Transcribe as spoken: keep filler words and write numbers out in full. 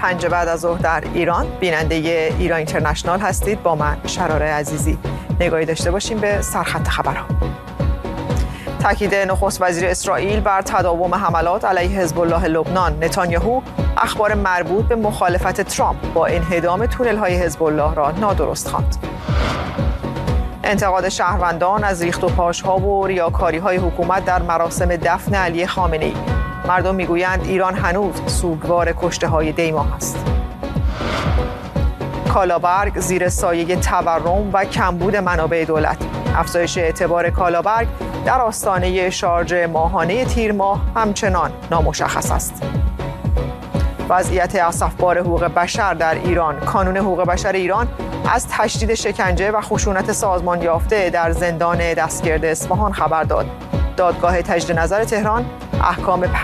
پنج بعد از ظهر در ایران. بیننده ایران اینترنشنال هستید با من شراره عزیزی. نگاهی داشته باشیم به سرخط خبرها. تاکید نخست وزیر اسرائیل بر تداوم حملات علیه حزب الله لبنان. نتانیاهو اخبار مربوط به مخالفت ترامپ با انهدام تونل‌های حزب الله را نادرست خواند. انتقاد شهروندان از ریخت و پاش‌ها و ریاکاری‌های حکومت در مراسم دفن علی خامنه‌ای. مردم میگویند ایران هنوز سوگوار کشته‌های دیما است. کالابرگ زیر سایه تورم و کمبود منابع دولت. افزایش اعتبار کالابرگ در آستانه شارژ ماهانه تیر ماه همچنان نامشخص است. وضعیت اسفبار حقوق بشر در ایران. کانون حقوق بشر ایران از تشدید شکنجه و خشونت سازمان یافته در زندان دستگرد اصفهان خبر داد. دادگاه تجدید نظر تهران احکام